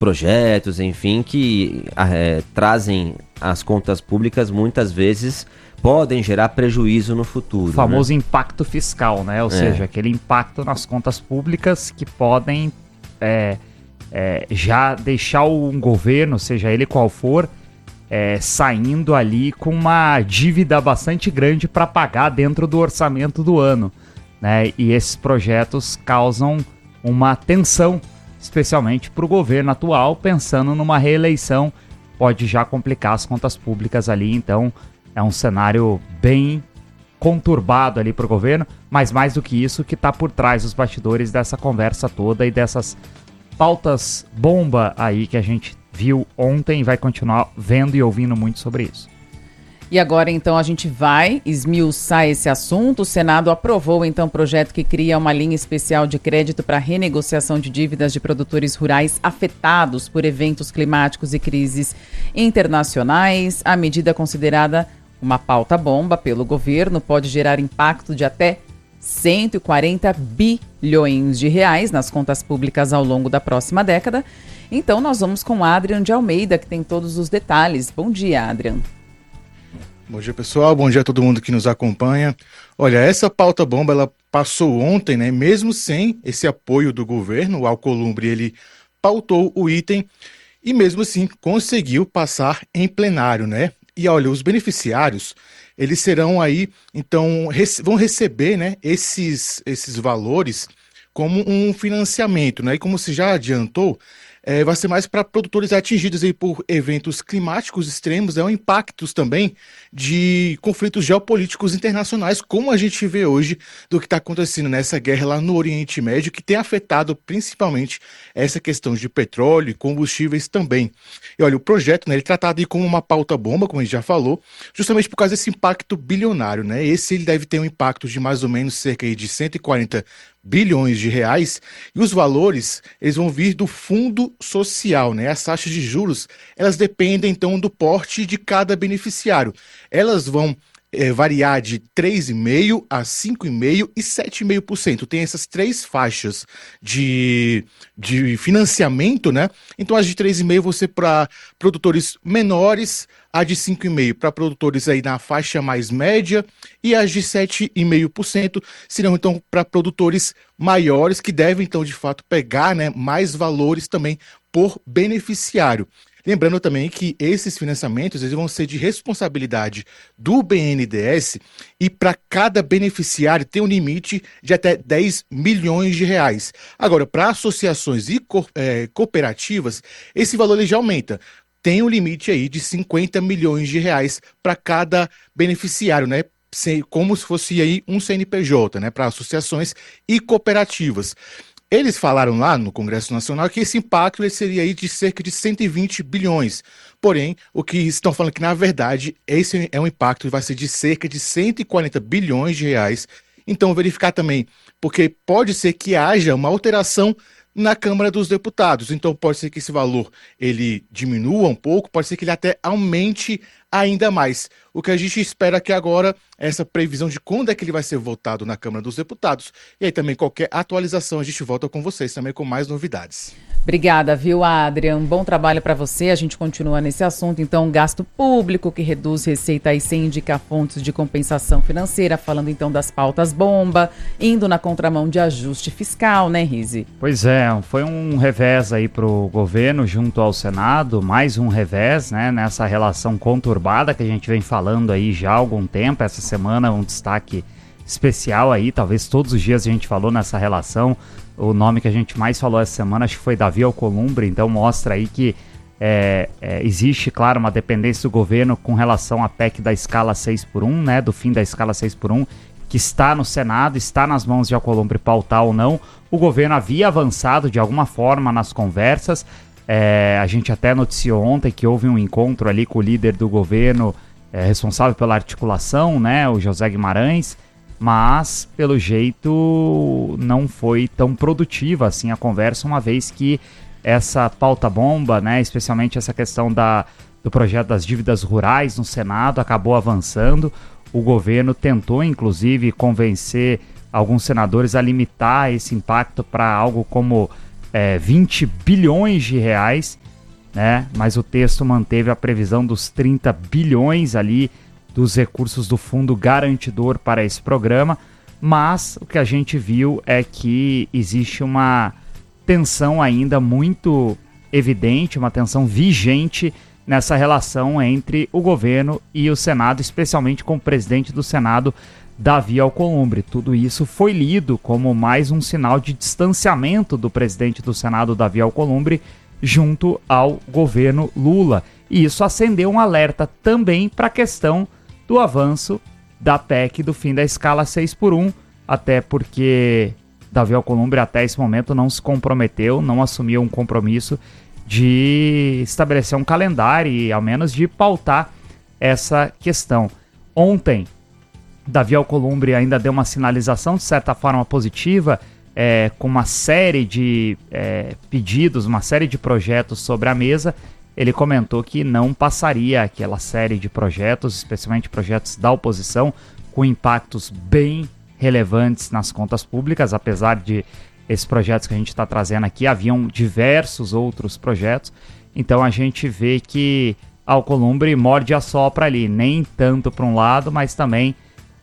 projetos, enfim, que trazem as contas públicas, muitas vezes podem gerar prejuízo no futuro. O famoso impacto fiscal, né? Ou seja, aquele impacto nas contas públicas que podem já deixar um governo, seja ele qual for, saindo ali com uma dívida bastante grande para pagar dentro do orçamento do ano, né? E esses projetos causam uma tensão, especialmente para o governo atual, pensando numa reeleição, pode já complicar as contas públicas ali. Então é um cenário bem conturbado ali para o governo, mas mais do que isso, que está por trás dos bastidores dessa conversa toda e dessas pautas bomba aí que a gente viu ontem e vai continuar vendo e ouvindo muito sobre isso. E agora, então, a gente vai esmiuçar esse assunto. O Senado aprovou, então, o projeto que cria uma linha especial de crédito para renegociação de dívidas de produtores rurais afetados por eventos climáticos e crises internacionais. A medida considerada uma pauta bomba pelo governo pode gerar impacto de até 140 bilhões de reais nas contas públicas ao longo da próxima década. Então, nós vamos com Adrian de Almeida, que tem todos os detalhes. Bom dia, Adrian. Bom dia, pessoal. Bom dia a todo mundo que nos acompanha. Olha, essa pauta bomba, ela passou ontem, né? Mesmo sem esse apoio do governo, o Alcolumbre, ele pautou o item e mesmo assim conseguiu passar em plenário, né? E olha, os beneficiários, eles serão aí, então, vão receber, né, esses valores como um financiamento, né? E como se já adiantou, vai ser mais para produtores atingidos aí por eventos climáticos extremos, impactos também de conflitos geopolíticos internacionais, como a gente vê hoje do que está acontecendo nessa guerra lá no Oriente Médio, que tem afetado principalmente essa questão de petróleo e combustíveis também. E olha, o projeto, né, ele é tratado aí como uma pauta bomba, como a gente já falou, justamente por causa desse impacto bilionário, né? Ele deve ter um impacto de mais ou menos cerca aí de 140 bilhões de reais, e os valores, eles vão vir do Fundo Social, né? As taxas de juros, elas dependem então do porte de cada beneficiário. Elas vão variar de 3,5% a 5,5% e 7,5%. Tem essas três faixas de financiamento, né? Então as de 3,5% vão ser para produtores menores, a de 5,5% para produtores aí na faixa mais média e as de 7,5% serão então para produtores maiores que devem então de fato pegar, né, mais valores também por beneficiário. Lembrando também que esses financiamentos eles vão ser de responsabilidade do BNDES e para cada beneficiário tem um limite de até 10 milhões de reais. Agora, para associações e cooperativas, esse valor ele já aumenta. Tem um limite aí de 50 milhões de reais para cada beneficiário, né? Como se fosse aí um CNPJ, né? Para associações e cooperativas. Eles falaram lá no Congresso Nacional que esse impacto ele seria aí de cerca de 120 bilhões. Porém, o que estão falando que, na verdade, esse é um impacto que vai ser de cerca de 140 bilhões de reais. Então, verificar também, porque pode ser que haja uma alteração na Câmara dos Deputados. Então, pode ser que esse valor ele diminua um pouco, pode ser que ele até aumente ainda mais. O que a gente espera que agora essa previsão de quando é que ele vai ser votado na Câmara dos Deputados. E aí também qualquer atualização a gente volta com vocês também com mais novidades. Obrigada, viu, Adrian? Bom trabalho para você. A gente continua nesse assunto. Então, gasto público que reduz receita e sem indicar fontes de compensação financeira, falando então das pautas bomba, indo na contramão de ajuste fiscal, né, Rize? Pois é, foi um revés aí pro governo junto ao Senado, mais um revés, né, nessa relação conturbada que a gente vem falando aí já há algum tempo. Essa semana um destaque especial aí, talvez todos os dias a gente falou nessa relação. O nome que a gente mais falou essa semana acho que foi Davi Alcolumbre, então mostra aí que existe, claro, uma dependência do governo com relação à PEC da escala 6x1, né, do fim da escala 6x1, que está no Senado, está nas mãos de Alcolumbre pautar ou não. O governo havia avançado de alguma forma nas conversas, a gente até noticiou ontem que houve um encontro ali com o líder do governo responsável pela articulação, né, o José Guimarães, mas, pelo jeito, não foi tão produtiva assim a conversa, uma vez que essa pauta bomba, né, especialmente essa questão do projeto das dívidas rurais no Senado, acabou avançando. O governo tentou, inclusive, convencer alguns senadores a limitar esse impacto para algo como 20 bilhões de reais, né? Mas o texto manteve a previsão dos 30 bilhões ali dos recursos do fundo garantidor para esse programa, mas o que a gente viu é que existe uma tensão ainda muito evidente, uma tensão vigente nessa relação entre o governo e o Senado, especialmente com o presidente do Senado, Davi Alcolumbre. Tudo isso foi lido como mais um sinal de distanciamento do presidente do Senado, Davi Alcolumbre, junto ao governo Lula. E isso acendeu um alerta também para a questão do avanço da PEC do fim da escala 6x1, até porque Davi Alcolumbre até esse momento não se comprometeu, não assumiu um compromisso de estabelecer um calendário e ao menos de pautar essa questão. Ontem, Davi Alcolumbre ainda deu uma sinalização de certa forma positiva, com uma série de pedidos, uma série de projetos sobre a mesa. Ele comentou que não passaria aquela série de projetos, especialmente projetos da oposição, com impactos bem relevantes nas contas públicas, apesar de esses projetos que a gente está trazendo aqui, haviam diversos outros projetos. Então a gente vê que Alcolumbre morde a sopra ali, nem tanto para um lado, mas também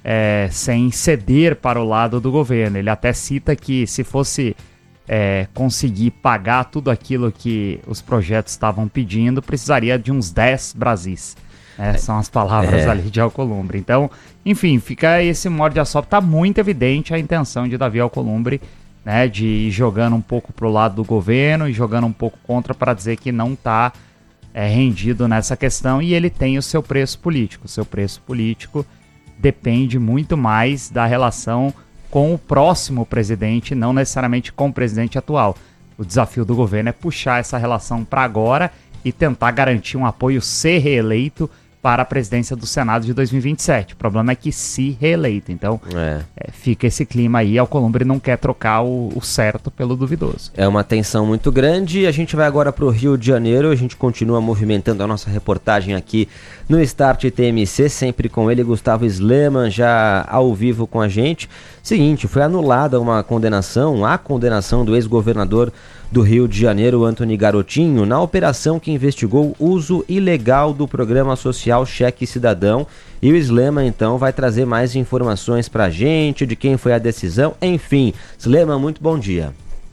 sem ceder para o lado do governo. Ele até cita que se fosse conseguir pagar tudo aquilo que os projetos estavam pedindo, precisaria de uns 10 Brasis. São as palavras ali de Alcolumbre. Então, enfim, fica esse morde a sopra. Está muito evidente a intenção de Davi Alcolumbre, né, de ir jogando um pouco para o lado do governo e jogando um pouco contra para dizer que não está rendido nessa questão, e ele tem o seu preço político. O seu preço político depende muito mais da relação com o próximo presidente, não necessariamente com o presidente atual. O desafio do governo é puxar essa relação para agora e tentar garantir um apoio ser reeleito para a presidência do Senado de 2027. O problema é que se reeleito. Então, fica esse clima aí. Alcolumbre não quer trocar o certo pelo duvidoso. É uma tensão muito grande. A gente vai agora para o Rio de Janeiro. A gente continua movimentando a nossa reportagem aqui no Start TMC, sempre com ele, Gustavo Sleman, já ao vivo com a gente. Seguinte, foi anulada a condenação do ex-governador do Rio de Janeiro, Antony Garotinho, na operação que investigou o uso ilegal do programa social Cheque Cidadão. E o Sleman, então, vai trazer mais informações pra gente, de quem foi a decisão. Enfim, Sleman, muito bom dia.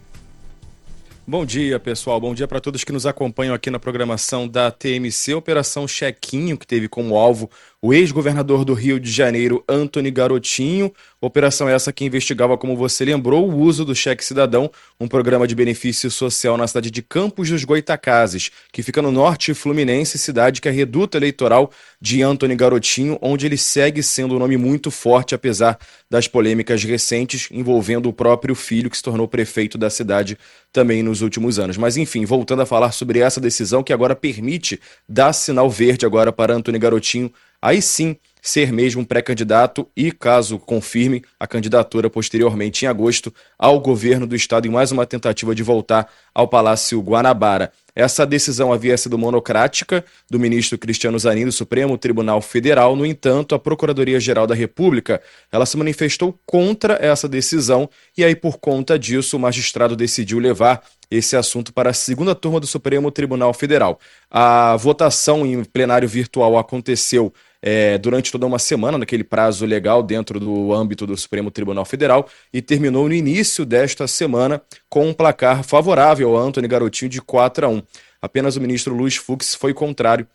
Bom dia, pessoal. Bom dia para todos que nos acompanham aqui na programação da TMC. Operação Chequinho, que teve como alvo o ex-governador do Rio de Janeiro, Antony Garotinho. Operação essa que investigava, como você lembrou, o uso do Cheque Cidadão, um programa de benefício social na cidade de Campos dos Goytacazes, que fica no norte fluminense, cidade que é reduto eleitoral de Antony Garotinho, onde ele segue sendo um nome muito forte, apesar das polêmicas recentes envolvendo o próprio filho, que se tornou prefeito da cidade também nos últimos anos. Mas enfim, voltando a falar sobre essa decisão que agora permite dar sinal verde agora para Antony Garotinho, aí sim ser mesmo um pré-candidato e, caso confirme, a candidatura posteriormente em agosto ao governo do estado em mais uma tentativa de voltar ao Palácio Guanabara. Essa decisão havia sido monocrática do ministro Cristiano Zanin do Supremo Tribunal Federal. No entanto, a Procuradoria-Geral da República ela se manifestou contra essa decisão e aí, por conta disso, o magistrado decidiu levar esse assunto para a segunda turma do Supremo Tribunal Federal. A votação em plenário virtual aconteceu durante toda uma semana, naquele prazo legal dentro do âmbito do Supremo Tribunal Federal, e terminou no início desta semana com um placar favorável a Antony Garotinho de 4-1. Apenas o ministro Luiz Fux foi contrário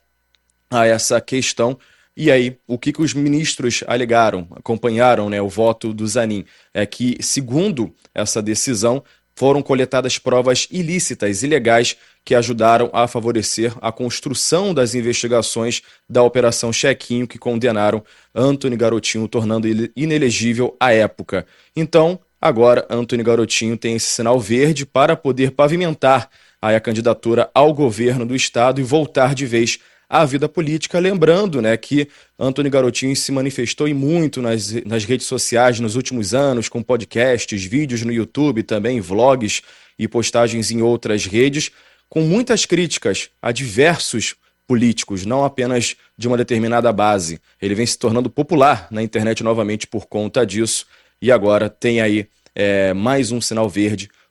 a essa questão. E aí, o que os ministros alegaram, acompanharam, o voto do Zanin, é que, segundo essa decisão, foram coletadas provas ilícitas, ilegais, que ajudaram a favorecer a construção das investigações da Operação Chequinho, que condenaram Antony Garotinho, tornando ele inelegível à época. Então, agora, Antony Garotinho tem esse sinal verde para poder pavimentar a candidatura ao governo do estado e voltar de vez à vida política, lembrando que Antony Garotinho se manifestou e muito nas redes sociais nos últimos anos, com podcasts, vídeos no YouTube, também vlogs e postagens em outras redes, com muitas críticas a diversos políticos, não apenas de uma determinada base. Ele vem se tornando popular na internet novamente por conta disso, e agora tem aí mais um sinal verde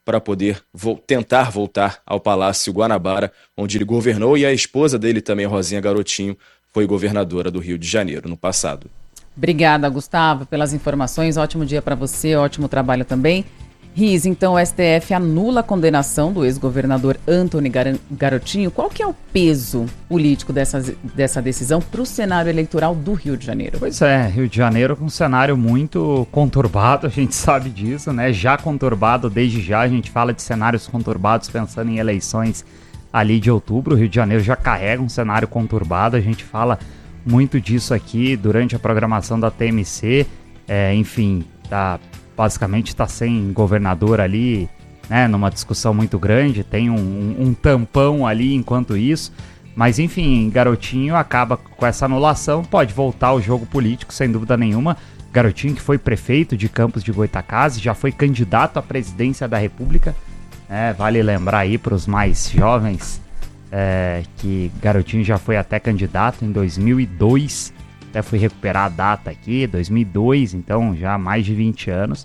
para poder tentar voltar ao Palácio Guanabara, onde ele governou, e a esposa dele também, Rosinha Garotinho, foi governadora do Rio de Janeiro no passado. Obrigada, Gustavo, pelas informações. Ótimo dia para você, ótimo trabalho também. Riz, então o STF anula a condenação do ex-governador Antony Garotinho. Qual que é o peso político dessa decisão para o cenário eleitoral do Rio de Janeiro? Pois é, Rio de Janeiro com um cenário muito conturbado, a gente sabe disso, né? Já conturbado desde já, a gente fala de cenários conturbados pensando em eleições ali de outubro. O Rio de Janeiro já carrega um cenário conturbado, a gente fala muito disso aqui durante a programação da TMC, enfim, basicamente está sem governador ali, né, numa discussão muito grande, tem um tampão ali enquanto isso, mas enfim, Garotinho acaba com essa anulação, pode voltar ao jogo político sem dúvida nenhuma. Garotinho, que foi prefeito de Campos de Goytacazes, já foi candidato à presidência da República, vale lembrar aí para os mais jovens que Garotinho já foi até candidato em 2002, até fui recuperar a data aqui, 2002, então já há mais de 20 anos,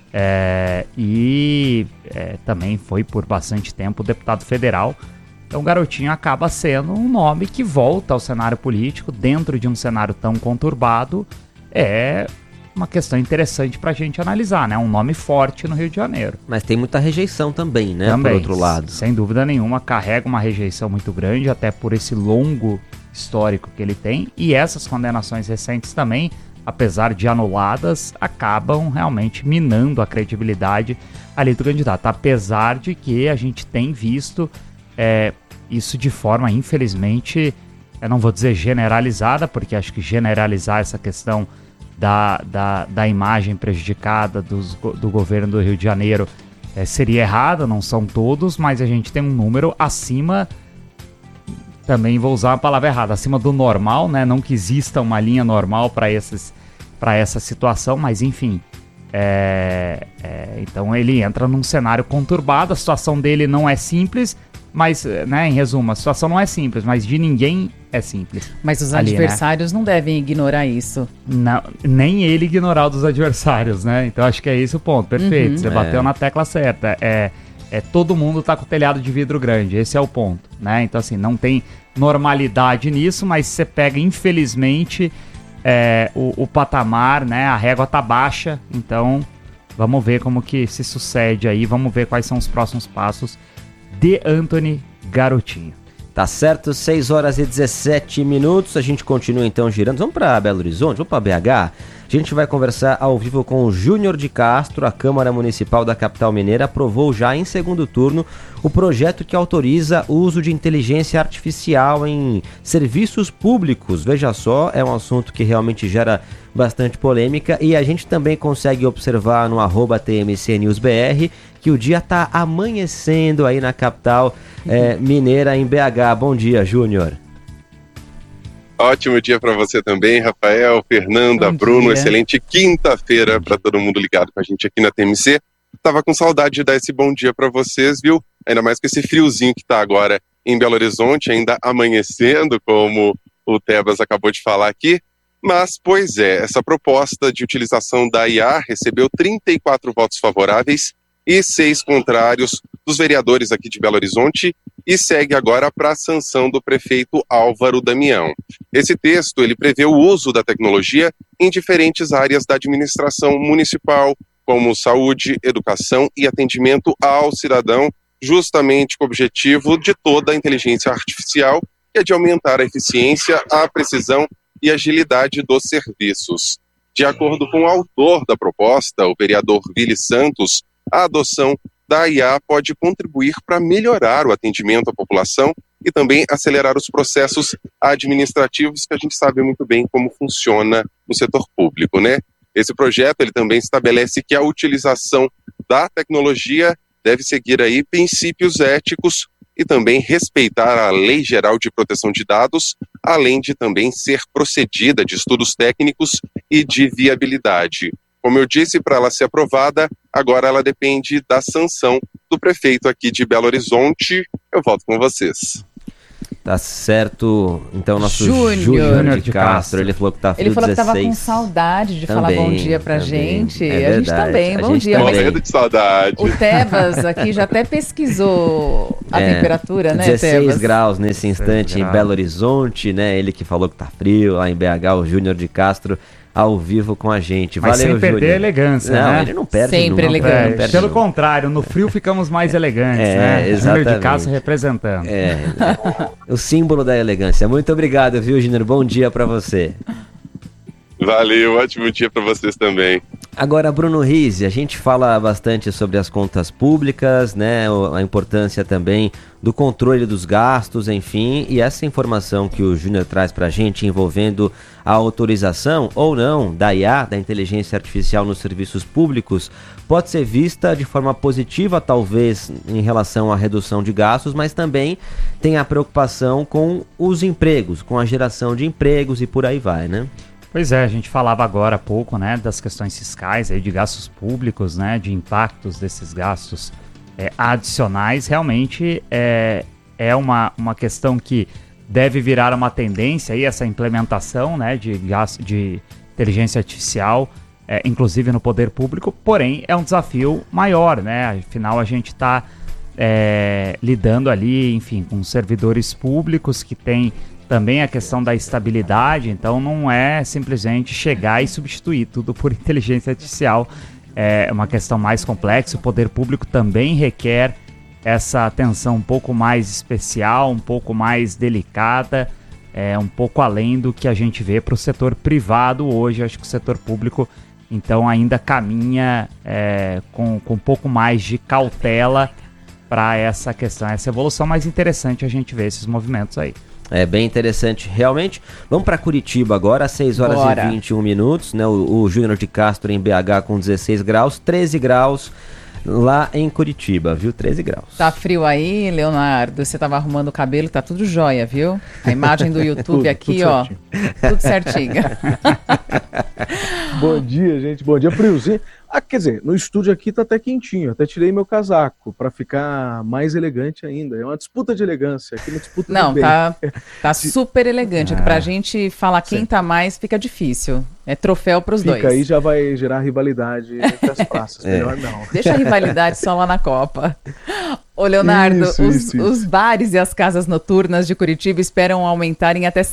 também foi por bastante tempo deputado federal. Então Garotinho acaba sendo um nome que volta ao cenário político dentro de um cenário tão conturbado. É uma questão interessante pra gente analisar, né? Um nome forte no Rio de Janeiro. Mas tem muita rejeição também, né? Também, por outro lado. Sem dúvida nenhuma, carrega uma rejeição muito grande, até por esse longo histórico que ele tem, e essas condenações recentes também, apesar de anuladas, acabam realmente minando a credibilidade ali do candidato, apesar de que a gente tem visto isso de forma, infelizmente, eu não vou dizer generalizada, porque acho que generalizar essa questão da imagem prejudicada do governo do Rio de Janeiro seria errado, não são todos, mas a gente tem um número acima, também vou usar uma palavra errada, acima do normal, né? Não que exista uma linha normal para essa situação, mas enfim, então ele entra num cenário conturbado, a situação dele não é simples, mas, né, em resumo, a situação não é simples, mas de ninguém é simples. Mas os adversários, né, não devem ignorar isso. Não, nem ele ignorar o dos adversários, né? Então acho que é esse o ponto, perfeito, você bateu na tecla certa. Todo mundo tá com o telhado de vidro grande, esse é o ponto, né? Então assim, não tem normalidade nisso, mas você pega, infelizmente, o patamar, né? A régua tá baixa, então vamos ver como que se sucede aí, vamos ver quais são os próximos passos de Antony Garotinho. Tá certo, 6 horas e 17 minutos, a gente continua então girando, vamos para Belo Horizonte, vamos para BH, a gente vai conversar ao vivo com o Júnior de Castro. A Câmara Municipal da capital mineira aprovou já em segundo turno o projeto que autoriza o uso de inteligência artificial em serviços públicos. Veja só, é um assunto que realmente gera bastante polêmica e a gente também consegue observar no @TMCNewsBR que o dia está amanhecendo aí na capital mineira, em BH. Bom dia, Júnior. Ótimo dia para você também, Rafael, Fernanda, Bruno. Excelente quinta-feira para todo mundo ligado com a gente aqui na TMC. Tava com saudade de dar esse bom dia para vocês, viu? Ainda mais com esse friozinho que tá agora em Belo Horizonte, ainda amanhecendo, como o Tebas acabou de falar aqui. Mas, pois essa proposta de utilização da IA recebeu 34 votos favoráveis e 6 contrários dos vereadores aqui de Belo Horizonte e segue agora para a sanção do prefeito Álvaro Damião. Esse texto ele prevê o uso da tecnologia em diferentes áreas da administração municipal, como saúde, educação e atendimento ao cidadão, justamente com o objetivo de toda a inteligência artificial, que é de aumentar a eficiência, a precisão e agilidade dos serviços. De acordo com o autor da proposta, o vereador Vili Santos, a adoção da IA pode contribuir para melhorar o atendimento à população e também acelerar os processos administrativos, que a gente sabe muito bem como funciona no setor público, né? Esse projeto ele também estabelece que a utilização da tecnologia deve seguir aí princípios éticos e também respeitar a Lei Geral de Proteção de Dados, além de também ser procedida de estudos técnicos e de viabilidade. Como eu disse, para ela ser aprovada, agora ela depende da sanção do prefeito aqui de Belo Horizonte. Eu volto com vocês. Tá certo. Então, nosso Júnior de Castro, ele falou que tá frio. Ele falou 16. que tava com saudade de falar bom dia pra gente. É a gente também, bom dia. Morrendo de saudade. O Tebas aqui já até pesquisou a temperatura, né, 16 Tebas? graus nesse instante em graus. Belo Horizonte, né? Ele que falou que tá frio lá em BH, o Júnior de Castro, ao vivo com a gente. Mas Valeu, sem perder Júnior. a elegância, Não, né? ele não perde Sempre nunca. elegante. Não perde Pelo nunca. contrário, no frio ficamos mais elegantes, É, né? Júnior de exatamente. Castro representando. O símbolo da elegância. Muito obrigado, viu, Júnior? Bom dia pra você. Valeu, ótimo dia para vocês também. Agora, Bruno Rizzi, a gente fala bastante sobre as contas públicas, né, a importância também do controle dos gastos, enfim, e essa informação que o Júnior traz pra gente envolvendo a autorização ou não da IA, da inteligência artificial nos serviços públicos, pode ser vista de forma positiva, talvez, em relação à redução de gastos, mas também tem a preocupação com os empregos, com a geração de empregos e por aí vai, né? Pois é, a gente falava agora há pouco, né, das questões fiscais, aí, de gastos públicos, né, de impactos desses gastos adicionais. Realmente é uma questão que deve virar uma tendência, aí, essa implementação, né, de gasto de inteligência artificial, inclusive no poder público, porém é um desafio maior, né, afinal a gente está lidando ali, enfim, com servidores públicos que têm também a questão da estabilidade, então não é simplesmente chegar e substituir tudo por inteligência artificial. É uma questão mais complexa, o poder público também requer essa atenção um pouco mais especial, um pouco mais delicada, um pouco além do que a gente vê para o setor privado hoje. Acho que o setor público, então, ainda caminha com um pouco mais de cautela para essa questão, essa evolução. Mais interessante a gente ver esses movimentos aí. É bem interessante, realmente. Vamos para Curitiba agora, às 6 horas Bora. e 21 minutos, né? O Júnior de Castro em BH com 16 graus, 13 graus lá em Curitiba, viu? 13 graus. Tá frio aí, Leonardo? Você tava arrumando o cabelo, tá tudo jóia, viu? A imagem do YouTube aqui, tudo ó, certinho. tudo certinho. Bom dia, gente. Bom dia, friozinho. Quer dizer, no estúdio aqui tá até quentinho. Até tirei meu casaco para ficar mais elegante ainda. É uma disputa de elegância. Aqui uma disputa Não, de bem. tá super elegante. Pra gente falar quem tá mais, fica difícil. É troféu pros dois. Fica aí, já vai gerar rivalidade entre as praças. Melhor não. Deixa a rivalidade só lá na Copa. Ô, Leonardo, Isso. os bares e as casas noturnas de Curitiba esperam aumentar em até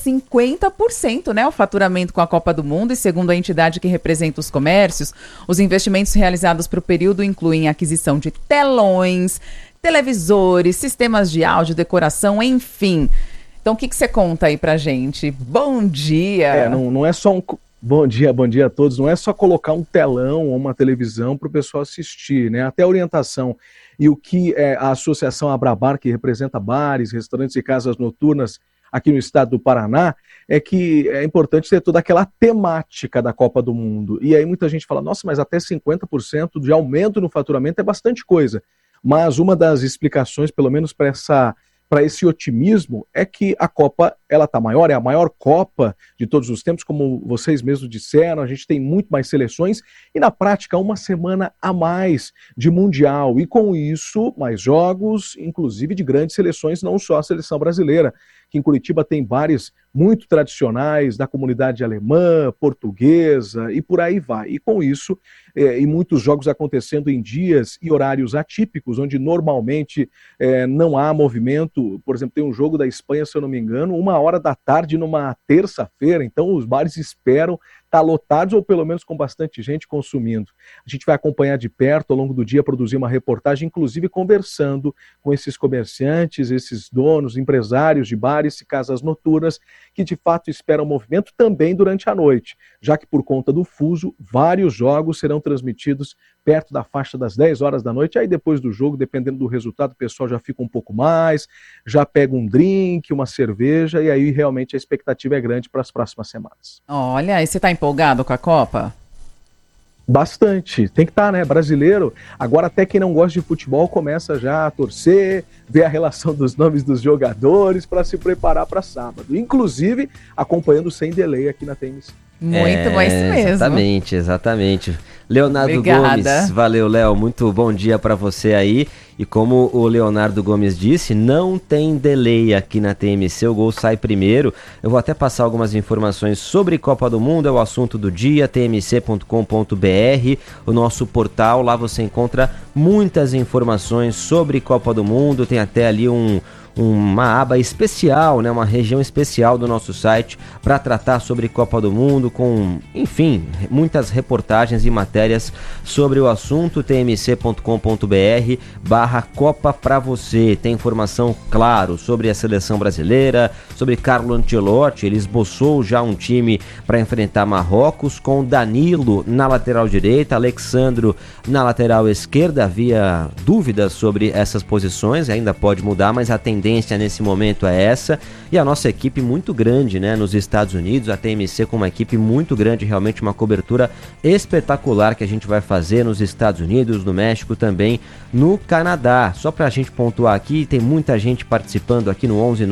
50%, né, o faturamento com a Copa do Mundo, e segundo a entidade que representa os comércios, os investimentos realizados para o período incluem a aquisição de telões, televisores, sistemas de áudio, decoração, enfim. Então, o que você conta aí pra gente? Bom dia! Não é só um... Bom dia a todos. Não é só colocar um telão ou uma televisão para o pessoal assistir, né? Até a orientação. E o que a Associação Abrabar, que representa bares, restaurantes e casas noturnas aqui no estado do Paraná, é que é importante ter toda aquela temática da Copa do Mundo. E aí muita gente fala, nossa, mas até 50% de aumento no faturamento é bastante coisa. Mas uma das explicações, pelo menos para esse otimismo, é que a Copa ela está maior, é a maior Copa de todos os tempos, como vocês mesmos disseram, a gente tem muito mais seleções e na prática uma semana a mais de Mundial e com isso mais jogos, inclusive de grandes seleções, não só a seleção brasileira, que em Curitiba tem bares muito tradicionais da comunidade alemã, portuguesa e por aí vai. E com isso, e muitos jogos acontecendo em dias e horários atípicos, onde normalmente não há movimento. Por exemplo, tem um jogo da Espanha, se eu não me engano, 13h numa terça-feira, então os bares esperam estar lotados ou pelo menos com bastante gente consumindo. A gente vai acompanhar de perto ao longo do dia, produzir uma reportagem, inclusive conversando com esses comerciantes, esses donos, empresários de bares e casas noturnas que de fato esperam movimento também durante a noite, já que por conta do fuso, vários jogos serão transmitidos perto da faixa das 10 horas da noite, aí depois do jogo, dependendo do resultado, o pessoal já fica um pouco mais, já pega um drink, uma cerveja, e aí realmente a expectativa é grande para as próximas semanas. Olha, e você tá empolgado com a Copa? Bastante, tem que estar, né? Brasileiro. Agora até quem não gosta de futebol começa já a torcer, ver a relação dos nomes dos jogadores para se preparar para sábado. Inclusive acompanhando sem delay aqui na TMC. Muito bom, isso mesmo. Exatamente. Leonardo Obrigada. Gomes, valeu, Léo, muito bom dia para você aí. E como o Leonardo Gomes disse, não tem delay aqui na TMC, o gol sai primeiro. Eu vou até passar algumas informações sobre Copa do Mundo, é o assunto do dia, tmc.com.br, o nosso portal, lá você encontra muitas informações sobre Copa do Mundo, tem até ali uma aba especial, né, uma região especial do nosso site para tratar sobre Copa do Mundo, com, enfim, muitas reportagens e matérias sobre o assunto, tmc.com.br/Copa pra você. Tem informação, claro, sobre a seleção brasileira, sobre Carlo Ancelotti, ele esboçou já um time para enfrentar Marrocos, com Danilo na lateral direita, Alexandro na lateral esquerda. Havia dúvidas sobre essas posições, ainda pode mudar, mas a tendência nesse momento é essa, e a nossa equipe muito grande, né, nos Estados Unidos, a TMC com uma equipe muito grande, realmente uma cobertura espetacular que a gente vai fazer nos Estados Unidos, no México, também no Canadá. Só pra gente pontuar aqui, tem muita gente participando aqui no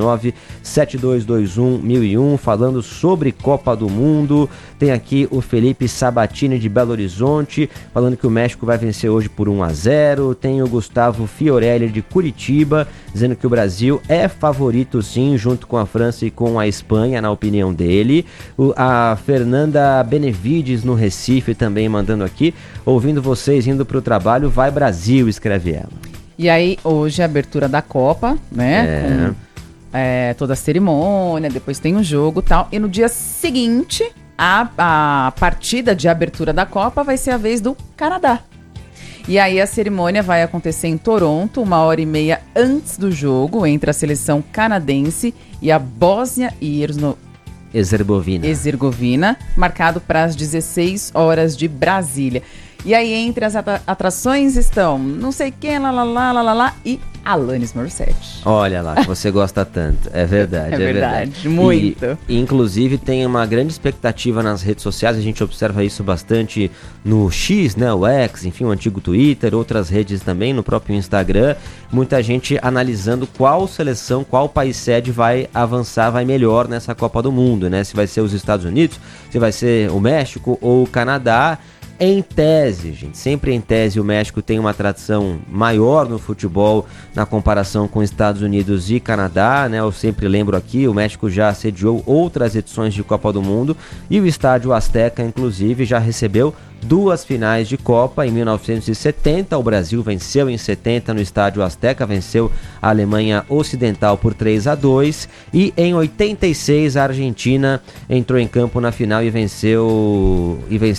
119-7221-1001, falando sobre Copa do Mundo. Tem aqui o Felipe Sabatini de Belo Horizonte, falando que o México vai vencer hoje por 1-0. Tem o Gustavo Fiorelli de Curitiba, dizendo que o Brasil é favorito sim, junto com a França e com a Espanha, na opinião dele. A Fernanda Benevides no Recife também mandando aqui, ouvindo vocês indo para o trabalho, vai Brasil, escreve ela. E aí, hoje a abertura da Copa, né? Com toda a cerimônia, depois tem o jogo e tal. E no dia seguinte, a partida de abertura da Copa vai ser a vez do Canadá. E aí a cerimônia vai acontecer em Toronto, 1h30 antes do jogo, entre a seleção canadense e a Bósnia e Herzegovina, marcado para as 16 horas de Brasília. E aí entre as atrações estão não sei quem, lá, e Alanis Morissette. Olha lá, que você gosta tanto. É verdade, é verdade. Muito. E, inclusive, tem uma grande expectativa nas redes sociais, a gente observa isso bastante no X, né, o X, enfim, o antigo Twitter, outras redes também, no próprio Instagram. Muita gente analisando qual seleção, qual país sede vai avançar, vai melhor nessa Copa do Mundo, né? Se vai ser os Estados Unidos, se vai ser o México ou o Canadá. Em tese, gente, sempre em tese, o México tem uma tradição maior no futebol na comparação com Estados Unidos e Canadá, né? Eu sempre lembro aqui, o México já sediou outras edições de Copa do Mundo e o Estádio Azteca, inclusive, já recebeu 2 finais de Copa. Em 1970, o Brasil venceu em 70 no Estádio Azteca, venceu a Alemanha Ocidental por 3-2, e em 86 a Argentina entrou em campo na final e venceu, o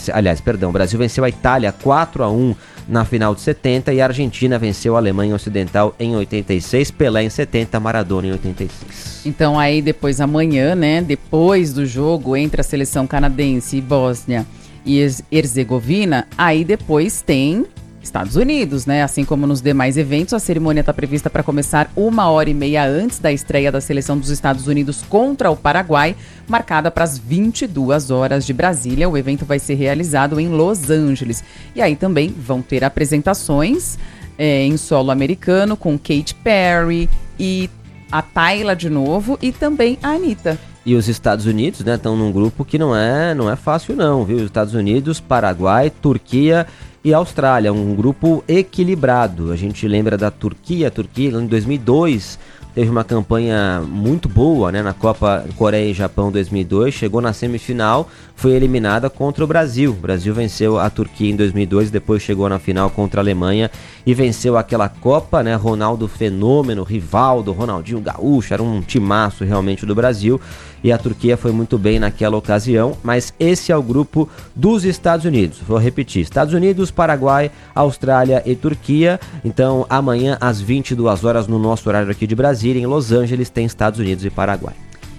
Brasil venceu a Itália 4-1 na final de 70 e a Argentina venceu a Alemanha Ocidental em 86, Pelé em 70, Maradona em 86. Então aí depois amanhã, né, depois do jogo entre a seleção canadense e Bósnia e Herzegovina, aí depois tem Estados Unidos, né? Assim como nos demais eventos, a cerimônia está prevista para começar 1h30 antes da estreia da seleção dos Estados Unidos contra o Paraguai, marcada para as 22 horas de Brasília. O evento vai ser realizado em Los Angeles. E aí também vão ter apresentações em solo americano com Katy Perry e a Tayla de novo e também a Anitta. E os Estados Unidos, né, estão num grupo que não é fácil não, viu? Os Estados Unidos, Paraguai, Turquia e Austrália, um grupo equilibrado. A gente lembra da Turquia em 2002 teve uma campanha muito boa, né, na Copa Coreia e Japão 2002, chegou na semifinal, foi eliminada contra o Brasil. O Brasil venceu a Turquia em 2002, depois chegou na final contra a Alemanha e venceu aquela Copa, né, Ronaldo Fenômeno, Rivaldo, Ronaldinho Gaúcho, era um timaço realmente do Brasil, e a Turquia foi muito bem naquela ocasião, mas esse é o grupo dos Estados Unidos. Vou repetir, Estados Unidos, Paraguai, Austrália e Turquia. Então amanhã às 22 horas no nosso horário aqui de Brasília, em Los Angeles, tem Estados Unidos e Paraguai.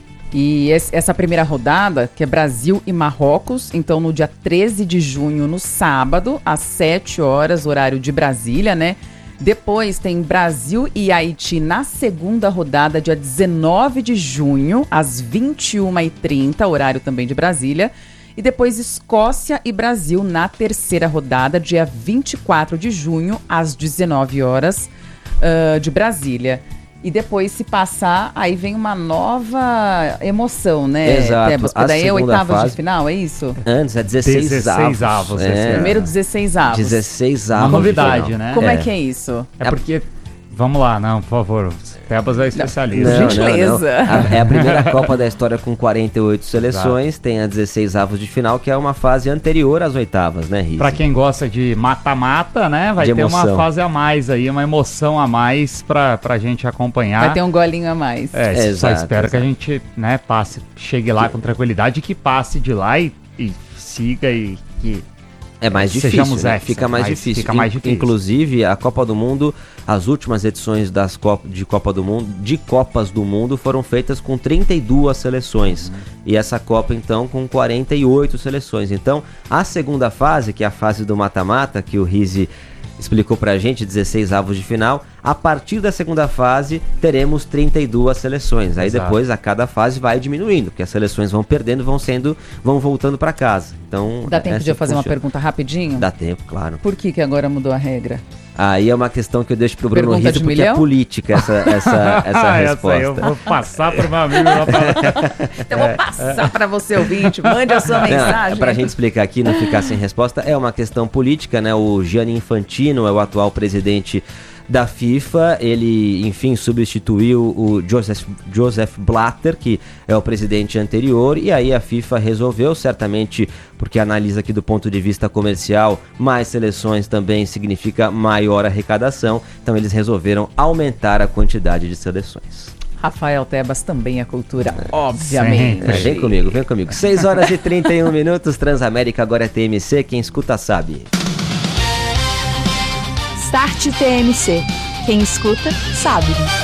E essa primeira rodada, que é Brasil e Marrocos, então no dia 13 de junho, no sábado, às 7 horas, horário de Brasília, né? Depois tem Brasil e Haiti na segunda rodada, dia 19 de junho, às 21h30, horário também de Brasília. E depois Escócia e Brasil na terceira rodada, dia 24 de junho, às 19 horas de Brasília. E depois, se passar, aí vem uma nova emoção, né? Exato. Tebas? Porque daí é oitavas fase, de final, é isso? Antes é 16 avos. Primeiro 16 avos. 16 avos. Uma novidade, né? Como é que é isso? É porque... Vamos lá, não, por favor. Tebas é especialista. Gentileza. É a primeira Copa da história com 48 seleções. Exato. Tem a 16 avos de final, que é uma fase anterior às oitavas, né, Riz? Pra quem gosta de mata-mata, né? Vai ter uma fase a mais aí, uma emoção a mais pra gente acompanhar. Vai ter um golinho a mais. Só espero que a gente, né, chegue lá com tranquilidade, que passe de lá e siga e que... É mais difícil, né? Fica mais difícil. Inclusive, a Copa do Mundo, as últimas edições de Copas do Mundo foram feitas com 32 seleções. E essa Copa, então, com 48 seleções. Então, a segunda fase, que é a fase do mata-mata, que o Rizzi explicou pra gente, 16 avos de final, a partir da segunda fase teremos 32 seleções. Aí depois a cada fase vai diminuindo, porque as seleções vão perdendo, vão voltando pra casa. Então, dá tempo de eu fazer uma pergunta rapidinho? Dá tempo, claro. Por que agora mudou a regra? Aí é uma questão que eu deixo pro Bruno Rizzi, porque é política essa resposta. Eu vou passar pro meu amigo. Então eu vou passar para você, ouvinte. Mande a sua mensagem. Pra gente explicar aqui, não ficar sem resposta, é uma questão política, né? O Gianni Infantino é o atual presidente da FIFA, ele, enfim, substituiu o Joseph Blatter, que é o presidente anterior, e aí a FIFA resolveu, certamente, porque analisa aqui do ponto de vista comercial, mais seleções também significa maior arrecadação, então eles resolveram aumentar a quantidade de seleções. Rafael Tebas também é cultura, obviamente. Vem comigo. 6h31, Transamérica, agora é TMC, quem escuta sabe. Start TMC. Quem escuta, sabe.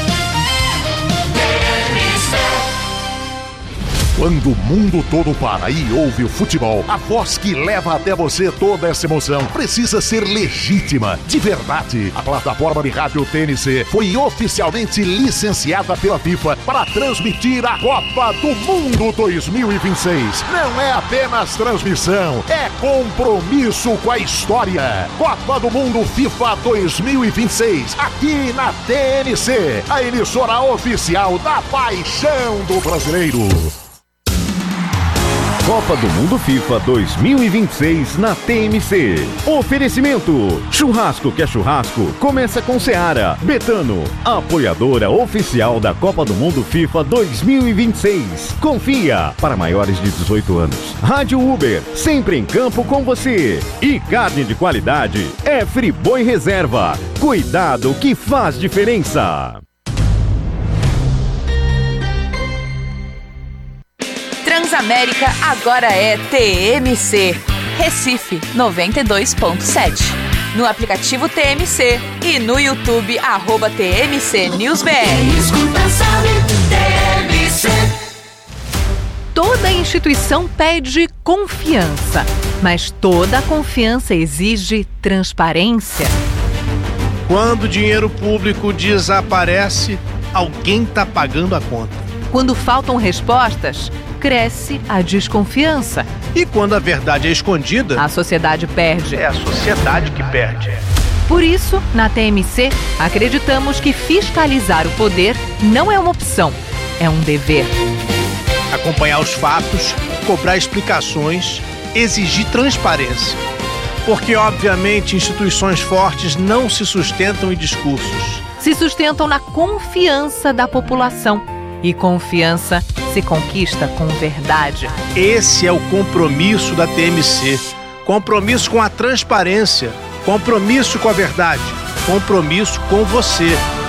Quando o mundo todo para e ouve o futebol, a voz que leva até você toda essa emoção precisa ser legítima, de verdade. A plataforma de rádio TNC foi oficialmente licenciada pela FIFA para transmitir a Copa do Mundo 2026. Não é apenas transmissão, é compromisso com a história. Copa do Mundo FIFA 2026, aqui na TNC, a emissora oficial da paixão do brasileiro. Copa do Mundo FIFA 2026 na TMC. Oferecimento: churrasco que é churrasco, começa com Seara. Betano, apoiadora oficial da Copa do Mundo FIFA 2026. Confia, para maiores de 18 anos. Rádio Uber, sempre em campo com você. E carne de qualidade é Friboi Reserva. Cuidado que faz diferença. Transamérica agora é TMC. Recife 92.7. No aplicativo TMC e no YouTube @TMC NewsBR. Toda instituição pede confiança, mas toda confiança exige transparência. Quando o dinheiro público desaparece, alguém está pagando a conta. Quando faltam respostas, cresce a desconfiança. E quando a verdade é escondida, a sociedade perde. É a sociedade que perde. Por isso, na TMC, acreditamos que fiscalizar o poder não é uma opção, é um dever. Acompanhar os fatos, cobrar explicações, exigir transparência. Porque, obviamente, instituições fortes não se sustentam em discursos. Se sustentam na confiança da população. E confiança se conquista com verdade. Esse é o compromisso da TMC. Compromisso com a transparência. Compromisso com a verdade. Compromisso com você.